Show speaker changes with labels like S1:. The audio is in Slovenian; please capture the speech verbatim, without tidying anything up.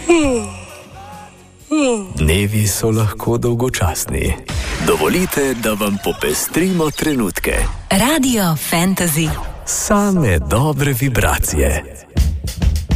S1: Dnevi so lahko dolgočasni. Dovolite, da vam popestrimo trenutke.
S2: Radio Fantasy.
S1: Same dobre vibracije.